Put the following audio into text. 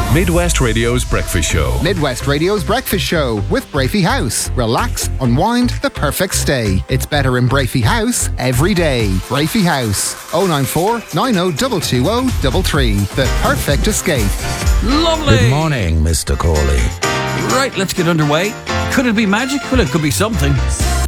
Midwest Radio's Breakfast Show. Midwest Radio's Breakfast Show with Brafey House. Relax, unwind, the perfect stay. It's better in Brafey House every day. Brafey House, 094 90 The perfect escape. Lovely. Good morning, Mr. Corley. Right, let's get underway. Could it be magic? Well, it could be something.